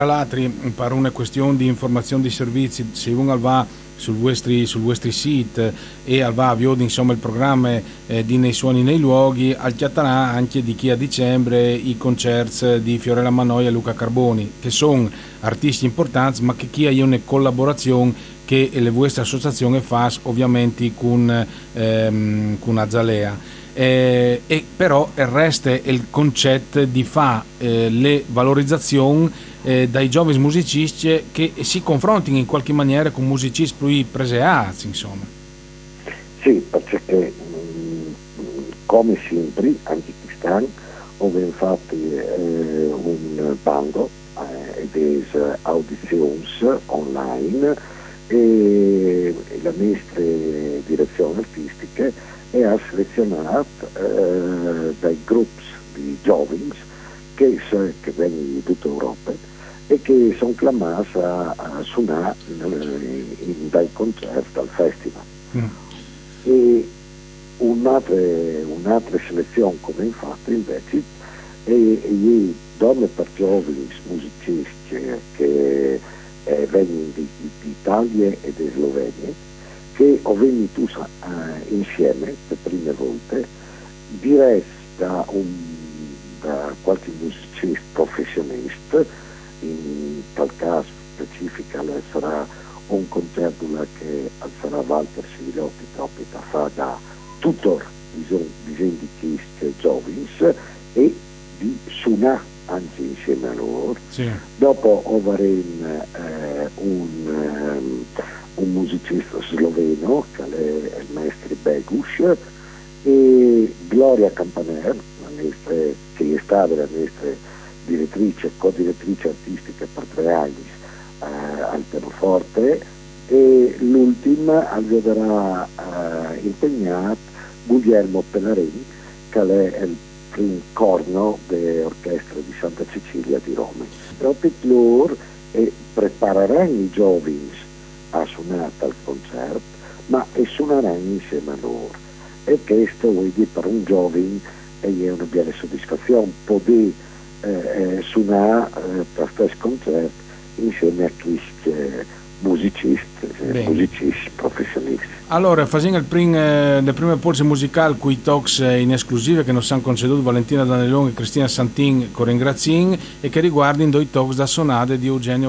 L'altri per una questione di informazione di servizi, se uno va sul vostri sito e va a vedere insomma il programma di Nei Suoni nei Luoghi, al chiatarà anche di chi a dicembre i concerti di Fiorella Mannoia e Luca Carboni, che sono artisti importanti, ma che chi ha una collaborazione che le vostre associazioni fa ovviamente con Azalea. E però resta il concetto di fare le valorizzazioni dai giovani musicisti che si confrontino in qualche maniera con musicisti più preseati, insomma. Sì, perché come sempre, anche quest'anno, abbiamo fatto un bando ed audizioni online e la nostra direzione artistica ha selezionato dai gruppi di giovani che vengono di tutta Europa e che sono chiamati a suonare dai concerti al festival. E un'altra selezione come infatti invece è donne per giovani musicisti che vengono di Italia e di Slovenia, che ho venuto insieme per prime volte, diretti da qualche musicista professionista. In tal caso specifica sarà un concerto che sarà Walter Sivilotti proprio da fare da tutor di giovani e di suonare anche insieme a loro. Sì. Dopo avremo un musicista sloveno che è il maestro Beguš e Gloria Campaner, che è stata la nostra co-direttrice artistica per 3 anni al pianoforte, e l'ultima verrà impegnato Guglielmo Pellarini, che è il primo corno dell'orchestra di Santa Cecilia di Roma. Proprio loro prepareranno i giovani a suonare al concerto, ma suoneranno insieme a loro. E questo vuol dire per un giovane è una bella soddisfazione poter suonare per questo concerto insieme a questi musicisti professionisti. Allora, facendo le prime polse musicali con i talks in esclusiva che nos hanno conceduto Valentina Danelon e Cristina Santin con ringrazin e che riguardano i talks da sonate di Eugenio